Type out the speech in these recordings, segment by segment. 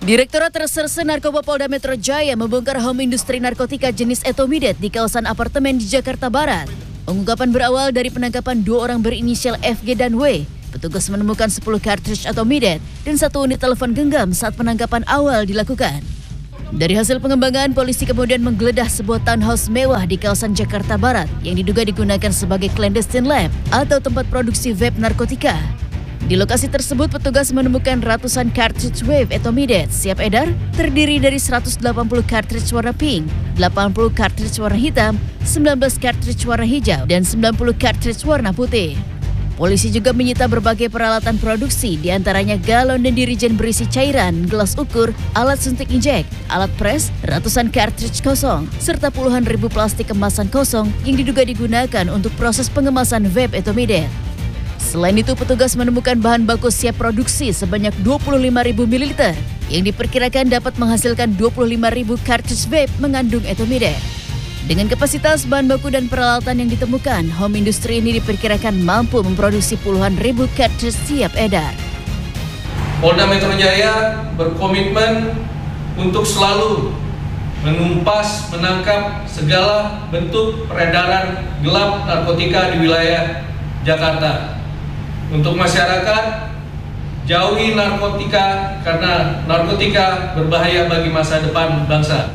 Direktorat Reserse Narkoba Polda Metro Jaya membongkar home industri narkotika jenis etomidet di kawasan apartemen di Jakarta Barat. Pengungkapan berawal dari penangkapan 2 orang berinisial FG dan W. Petugas menemukan 10 kartridge etomidet dan 1 unit telepon genggam saat penangkapan awal dilakukan. Dari hasil pengembangan, polisi kemudian menggeledah sebuah townhouse mewah di kawasan Jakarta Barat yang diduga digunakan sebagai clandestine lab atau tempat produksi vape narkotika. Di lokasi tersebut, petugas menemukan ratusan cartridge vape etomidet siap edar terdiri dari 180 cartridge warna pink, 80 cartridge warna hitam, 19 cartridge warna hijau, dan 90 cartridge warna putih. Polisi juga menyita berbagai peralatan produksi, diantaranya galon dan dirijen berisi cairan, gelas ukur, alat suntik injek, alat pres, ratusan cartridge kosong, serta puluhan ribu plastik kemasan kosong yang diduga digunakan untuk proses pengemasan vape etomidet. Selain itu, petugas menemukan bahan baku siap produksi sebanyak 25.000 ml yang diperkirakan dapat menghasilkan 25.000 cartridge vape mengandung etomidet. Dengan kapasitas bahan baku dan peralatan yang ditemukan, home industri ini diperkirakan mampu memproduksi puluhan ribu cartridge siap edar. Polda Metro Jaya berkomitmen untuk selalu menumpas, menangkap segala bentuk peredaran gelap narkotika di wilayah Jakarta. Untuk masyarakat, jauhi narkotika karena narkotika berbahaya bagi masa depan bangsa.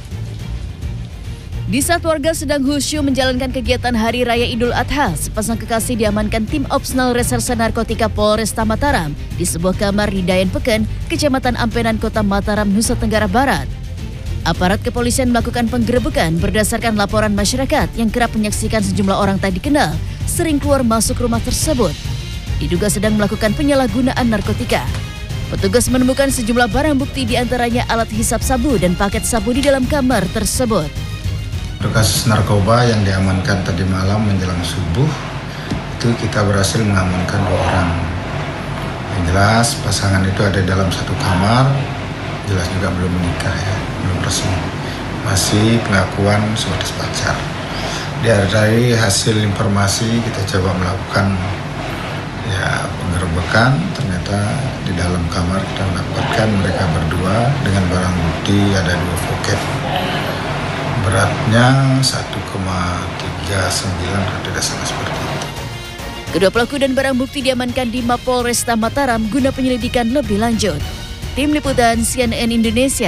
Di saat warga sedang khusyuk menjalankan kegiatan Hari Raya Idul Adha, sepasang kekasih diamankan tim Opsnal Reserse Narkotika Polresta Mataram di sebuah kamar di Dayan Peken, Kecamatan Ampenan, Kota Mataram, Nusa Tenggara Barat. Aparat kepolisian melakukan penggerebekan berdasarkan laporan masyarakat yang kerap menyaksikan sejumlah orang tak dikenal sering keluar masuk rumah tersebut. Diduga sedang melakukan penyalahgunaan narkotika. Petugas menemukan sejumlah barang bukti, diantaranya alat hisap sabu dan paket sabu di dalam kamar tersebut. Kasus narkoba yang diamankan tadi malam menjelang subuh, itu kita berhasil mengamankan 2 orang. Yang jelas pasangan itu ada dalam satu kamar, jelas juga belum menikah ya, belum resmi. Masih pengakuan sebatas pacar. Dari hasil informasi kita coba melakukan penggerebekan, ternyata di dalam kamar kita mendapatkan mereka berdua dengan barang bukti ada 2 poket. Beratnya 1,39 kalau tidak salah seperti itu. Kedua pelaku dan barang bukti diamankan di Mapolresta Mataram guna penyelidikan lebih lanjut. Tim Liputan CNN Indonesia.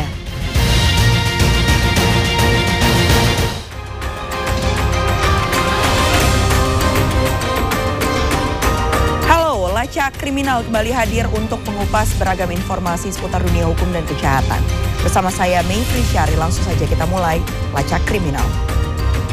Lacak Kriminal kembali hadir untuk mengupas beragam informasi seputar dunia hukum dan kejahatan. Bersama saya Mayfri Syari, langsung saja kita mulai Lacak Kriminal.